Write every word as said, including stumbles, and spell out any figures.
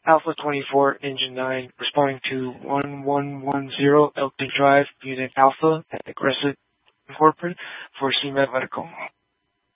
Alpha twenty-four, Engine nine, responding to one one one zero Elkton Drive, Unit Alpha, at Aggressive Incorporated for C M E D Medical.